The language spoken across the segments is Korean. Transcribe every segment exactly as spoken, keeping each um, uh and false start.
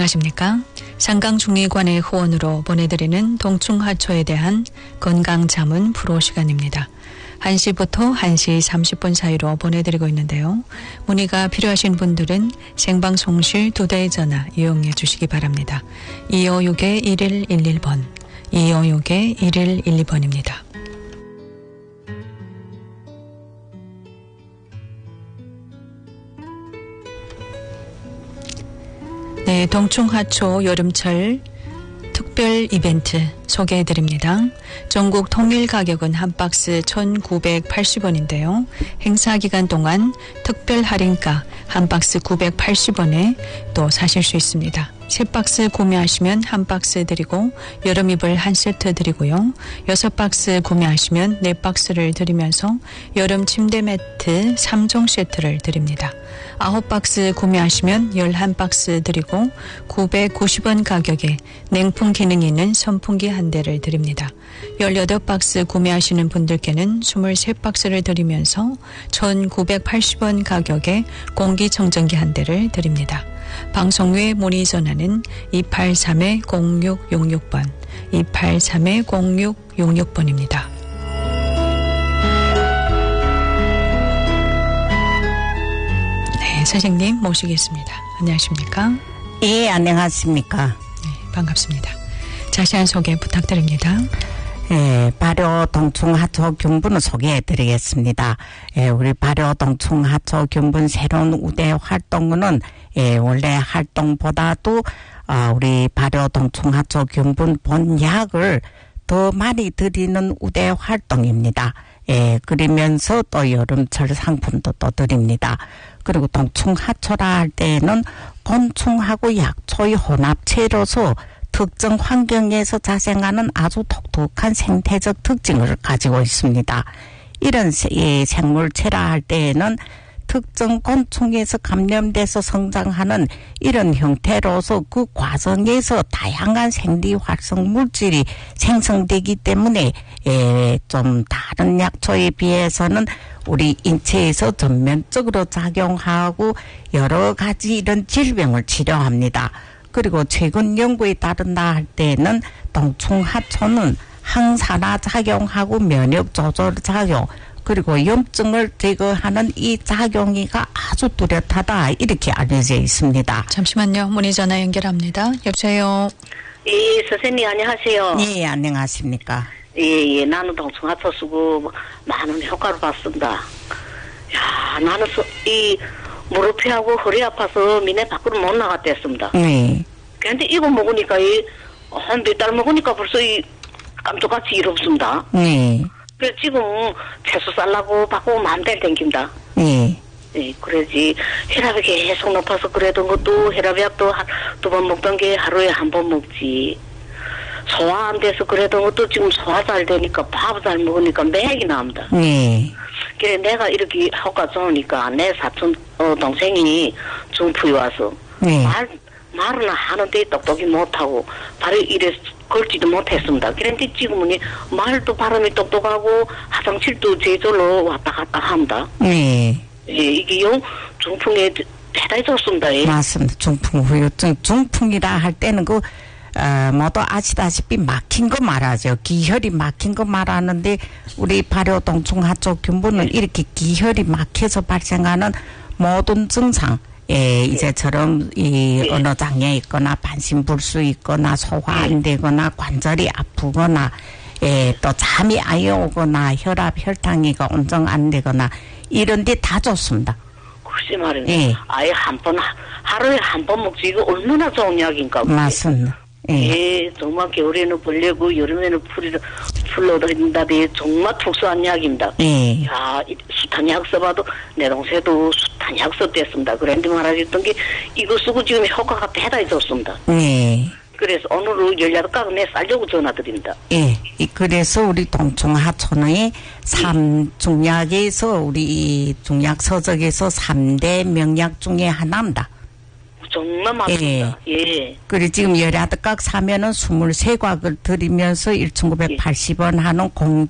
안녕하십니까. 상강중의관의 후원으로 보내드리는 동충하초에 대한 건강자문 프로 시간입니다. 한 시부터 한 시 삼십 분 사이로 보내드리고 있는데요. 문의가 필요하신 분들은 생방송실 두 대의 전화 이용해 주시기 바랍니다. 이오육 일일일일 번, 이오육 일일일이 번입니다. 네, 동충하초 여름철 특별 이벤트 소개해드립니다. 전국 통일 가격은 한 박스 천구백팔십 원인데요. 행사 기간 동안 특별 할인가 한 박스 구백팔십 원에 또 사실 수 있습니다. 세 박스 구매하시면 한 박스 드리고 여름 이불 한 세트 드리고요. 여섯 박스 구매하시면 네 박스를 드리면서 여름 침대 매트 삼 종 세트를 드립니다. 아홉 박스 구매하시면 열한 박스 드리고 구백구십 원 가격에 냉풍 기능이 있는 선풍기 한 대를 드립니다. 열여덟 박스 구매하시는 분들께는 이십삼 박스를 드리면서 천구백팔십 원 가격에 공기청정기 한 대를 드립니다. 방송 후에 문의 전화는 이팔삼 공육육육 번, 이팔삼 공육육육 번입니다. 네, 선생님 모시겠습니다. 안녕하십니까? 예, 안녕하십니까? 네, 반갑습니다. 자세한 소개 부탁드립니다. 예, 발효 동충하초 균분을 소개해드리겠습니다. 예, 우리 발효 동충하초 균분 새로운 우대 활동은 예, 원래 활동보다도 어, 우리 발효 동충하초 균분 본약을 더 많이 드리는 우대 활동입니다. 예, 그러면서 또 여름철 상품도 또 드립니다. 그리고 동충하초라 할 때에는 곤충하고 약초의 혼합체로서 특정 환경에서 자생하는 아주 독특한 생태적 특징을 가지고 있습니다. 이런 생물체라 할 때에는 특정 곤충에서 감염돼서 성장하는 이런 형태로서 그 과정에서 다양한 생리 활성 물질이 생성되기 때문에 좀 다른 약초에 비해서는 우리 인체에서 전면적으로 작용하고 여러 가지 이런 질병을 치료합니다. 그리고 최근 연구에 따른다 할 때는 동충하초는 항산화 작용하고 면역 조절 작용 그리고 염증을 제거하는 이 작용이가 아주 뚜렷하다 이렇게 알려져 있습니다. 잠시만요. 문의 전화 연결합니다. 여보세요. 예, 선생님 안녕하세요. 예, 안녕하십니까. 예, 예, 나는 동충하초 쓰고 많은 효과를 봤습니다. 야, 나는 서, 이 무릎하고 허리 아파서 미네 밖으로 못 나갔댔습니다. 네. 그런데 이거 먹으니까 이 한 몇 달 먹으니까 벌써 이 깜짝같이 일 없습니다. 네. 그래서 지금 채소 쌀라고 바꾸고 마음대로 댕깁니다. 네. 예, 그래지 혈압이 계속 높아서 그래도 것도 혈압약도 두 번 먹던 게 하루에 한 번 먹지. 소화 안 돼서 그래도 것도 지금 소화 잘 되니까 밥 잘 먹으니까 맥이 나옵니다. 네. 그래 내가 이렇게 효과 좋으니까 내 사촌 어, 동생이 중부에 와서 네. 말 말은 하는데 똑똑히 못하고 바로 이래 걸지도 못했습니다. 그런데 지금은 말도 발음이 똑똑하고 화장실도 제절로 왔다 갔다 합니다. 네. 예, 이게 요 중풍에 대단히 좋습니다. 예. 맞습니다. 중풍 후유증 중풍이라 할 때는 그 어, 모두 아시다시피 막힌 거 말하죠. 기혈이 막힌 거 말하는데 우리 발효 동충하초 균분은 이렇게 기혈이 막혀서 발생하는 모든 증상 예, 이제처럼 이 예. 언어 장애 있거나 반신불수 있거나 소화 안 되거나 관절이 아프거나 예, 또 잠이 아예 오거나 혈압 혈당이가 온정 안 되거나 이런 데 다 좋습니다. 글쎄 말이에요. 예. 아예 한 번 하루에 한 번 먹지 이거 얼마나 좋은 약인가. 맞습니다. 예. 예, 정말 겨울에는 벌레고 여름에는 풀이 풀러다닌다비 정말 특수한 약입니다. 예. 야, 이 숱한 약 써봐도 내 동생도 숱한 약 썼댔습니다. 그런데 말하셨던 게 이거 쓰고 지금 효과가 대단히 좋습니다. 예. 그래서 오늘은 열여덟 가구 내 쌀려고 전화드립니다. 예. 그래서 우리 동충하초의 삼 중약에서 우리 중약 서적에서 삼 대 명약 중에 하나입니다. 정말 맞습니다. 예. 예. 그리고 지금 열여덟 각 사면은 이십삼 각을 드리면서 천구백팔십 원 하는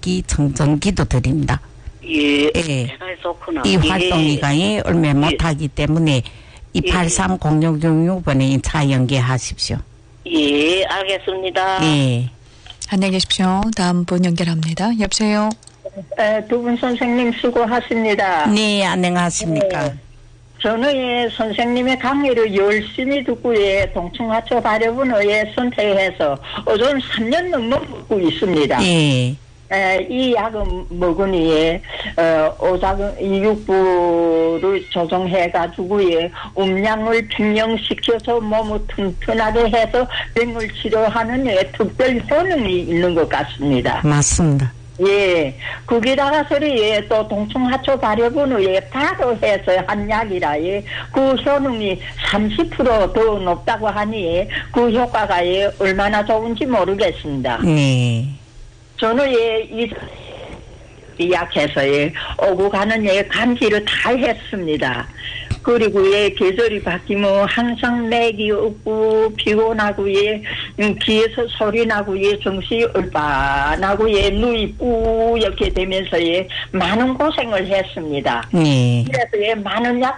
공기청정기도 드립니다. 예. 예. 대단히 좋구나. 이 예. 활동이가 얼마 못하기 때문에 이팔삼 공육육육 번에 인차 연계하십시오. 예, 알겠습니다. 예. 안녕히 계십시오. 다음 분 연결합니다. 여보세요. 두 분 선생님 수고하십니다. 네, 안녕하십니까. 네. 저는 예, 선생님의 강의를 열심히 듣고 예, 동충하초 발효분을 예, 선택해서 어전 삼 년 넘게 먹고 있습니다. 예. 에, 이 약은 먹으니 예, 어, 오작은 이육부를 조정해가지고 예, 음량을 균형시켜서 몸을 튼튼하게 해서 병을 치료하는 예, 특별 효능이 있는 것 같습니다. 맞습니다. 예, 거기다가 소리 예, 또 동충하초 발효분을 예, 바로 해서 한 약이라 예, 그 효능이 삼십 퍼센트 더 높다고 하니 예, 그 효과가 예, 얼마나 좋은지 모르겠습니다. 네. 저는 예, 이, 이 약해서 예, 오고 가는 예, 감기를 다 했습니다. 그리고 예, 계절이 바뀌면 항상 맥이 없고 피곤하고 예, 음, 귀에서 소리 나고 예, 정신이 얼빠나고 예, 눈이 뿌옇게 되면서 예, 많은 고생을 했습니다. 네. 그래서 예, 많은 약